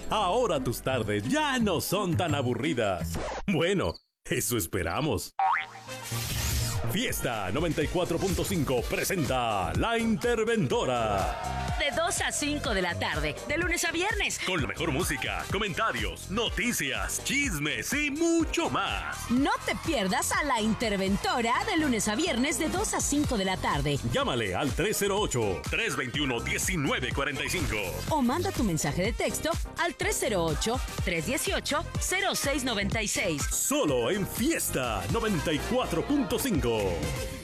Ahora tus tardes ya no son tan aburridas. Bueno, eso esperamos. Fiesta 94.5 presenta La Interventora. De 2 a 5 de la tarde, de lunes a viernes. Con la mejor música, comentarios, noticias, chismes y mucho más. No te pierdas a La Interventora de lunes a viernes de 2 a 5 de la tarde. Llámale al 308-321-1945. O manda tu mensaje de texto al 308-318-0696. Solo en Fiesta 94.5.